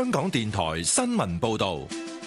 香港電台新聞報道。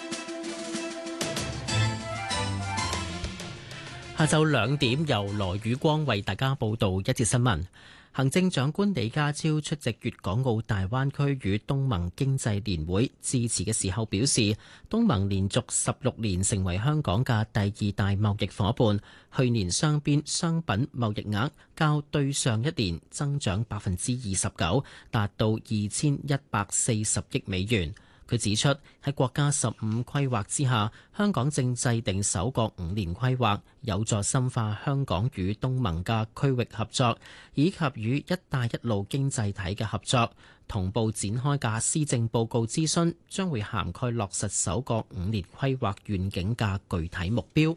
下晝2點，由羅宇光為大家報道一節新聞。行政長官李家超出席粵港澳大灣區與東盟經濟年會致辭嘅時候表示，東盟連續16年成為香港嘅第2大貿易夥伴，去年雙邊商品貿易額較對上一年增長29%，達到2140億美元。佢指出，喺國家15規劃之下，香港正制定首個5年規劃，有助深化香港與東盟嘅區域合作，以及與一帶一路經濟體嘅合作。同步展開嘅施政報告諮詢，將會涵蓋落實首個5年規劃願景嘅具體目標。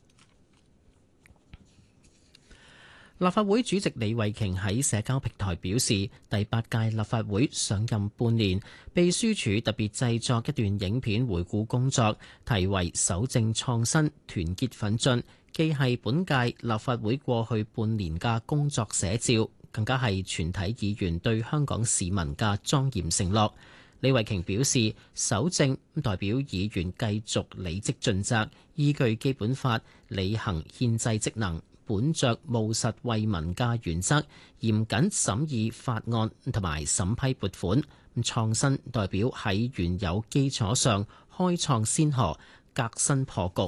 立法會主席李慧瓊喺社交平台表示，第8屆立法會上任半年，秘書處特別製作一段影片回顧工作，題為「守正創新，團結奮進」，既係本屆立法會過去半年嘅工作寫照，更加係全體議員對香港市民嘅莊嚴承諾。李慧瓊表示，守正代表議員繼續履職盡責，依據基本法履行憲制職能，本着務實為民嘅原則，嚴謹審議法案同埋審批撥款。創新代表喺原有基礎上開創先河，革新破局。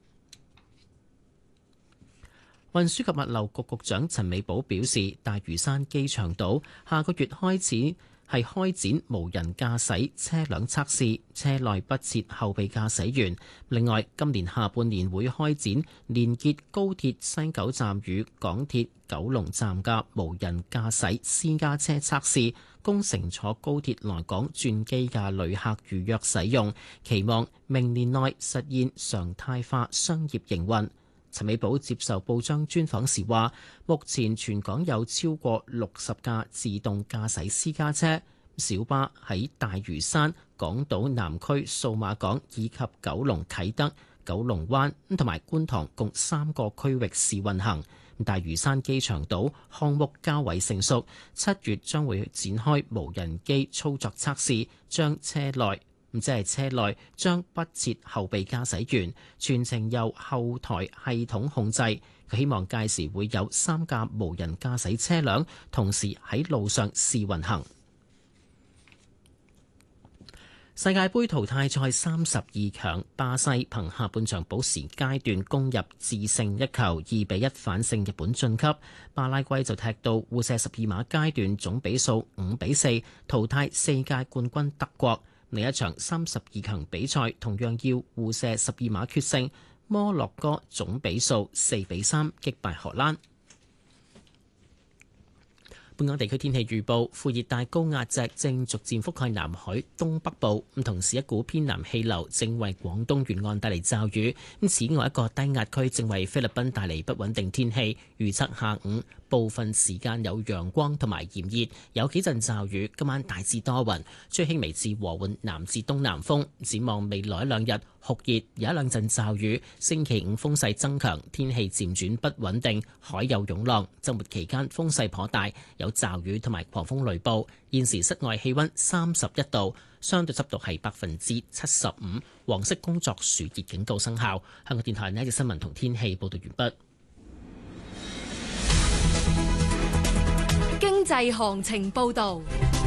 運輸及物流局局長陳美寶表示，大嶼山機場島下個月開始係開展無人駕駛車輛測試，車內不設後備駕駛員。另外，今年下半年會開展連結高鐵西九站與港鐵九龍站嘅無人駕駛私家車測試，供乘坐高鐵來港轉機嘅旅客預約使用，期望明年內實現常態化商業營運。陳美寶接受報章專訪時話，目前全港有超過60架自動駕駛私家車、小巴喺大嶼山、港島南區數碼港以及九龍啟德、九龍灣同埋觀塘共3個區域試運行。大嶼山機場島項目較為成熟，7月將會展開無人機操作測試，車內將不設後備駕駛員，全程由後台系統控制。佢希望屆時會有3架無人駕駛車輛同時喺路上試運行。世界盃淘汰賽32強，巴西憑下半場補時階段攻入致勝一球，2-1反勝日本晉級。巴拉圭就踢到互射12碼階段，總比數5-4淘汰4屆冠軍德國。另一場32強比賽同樣要互射12碼決勝，摩洛哥總比數4-3擊敗荷蘭。本港地區天氣預報，副熱帶高壓脊正逐漸覆蓋南海東北部，同時一股偏南氣流正為廣東沿岸帶嚟驟雨。此外，一個低壓區正為菲律賓帶嚟不穩定天氣。預測下午部分時間有陽光同埋炎熱，有幾陣驟雨。今晚大致多雲，吹輕微至和緩南至東南風。展望未來2日酷熱，有1-2陣驟雨。星期5風勢增強，天氣漸轉不穩定，海有湧浪。週末期間風勢頗大，有驟雨同埋狂風雷暴。現時室外氣溫31度，相對濕度係75%。黃色工作暑熱警告生效。香港電台呢一節新聞同天氣報道完畢。 經濟行情報道。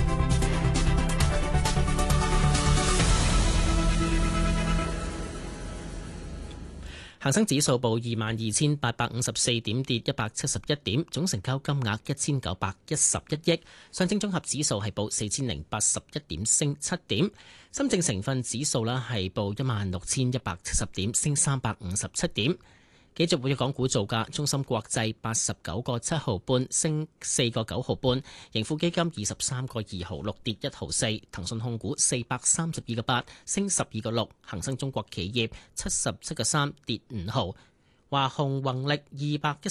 恒生指數報22,854點，跌171點，總成交金額1911億。上證綜合指數係報4081點，升7點。深證成分指數啦係報16,170點，升357點。幾隻活躍港股造價：中芯國際89個7毫半，升4個9毫半；盈富基金23個2毫6，跌1毫4；騰訊控股432個8，升12個6；恒生中國企業77個3，跌5毫；華虹宏力210